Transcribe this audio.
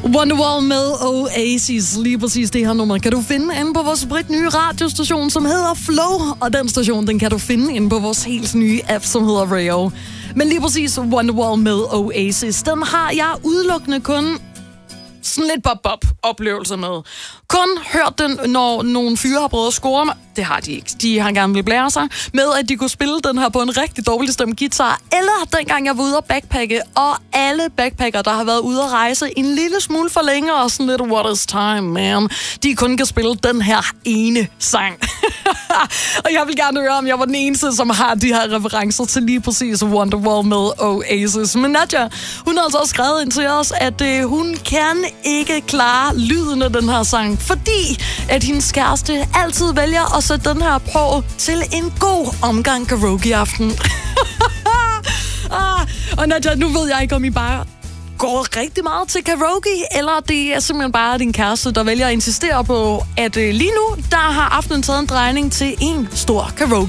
Wonderwall med Oasis. Lige præcis det her nummer kan du finde inde på vores nye radiostation, som hedder Flow. Og den station, den kan du finde inde på vores helt nye app, som hedder Rayo. Men lige præcis Wonderwall med Oasis, den har jeg udelukkende kun sådan lidt bob-oplevelser med. Kun hørt den, når nogle fyre har prøvet at score mig. Det har de ikke. De har gerne vil blære sig med, at de kunne spille den her på en rigtig dårlig stemt guitar. Eller dengang jeg var ude at backpacke, og alle backpacker, der har været ude at rejse en lille smule for længe, og sådan lidt what is time, man. De kun kan spille den her ene sang. Og jeg vil gerne høre, om jeg var den eneste, som har de her referencer til lige præcis Wonderwall med Oasis. Men Nadja, hun har altså også skrevet ind til os, at hun kan ikke klare lyden af den her sang, fordi at hendes kæreste altid vælger at sætte den her på til en god omgang karaoke-aften. Og Nadja, nu ved jeg ikke, om I bare går rigtig meget til karaoke, eller det er simpelthen bare din kæreste, der vælger at insistere på, at lige nu, der har aftenen taget en drejning til en stor karaoke.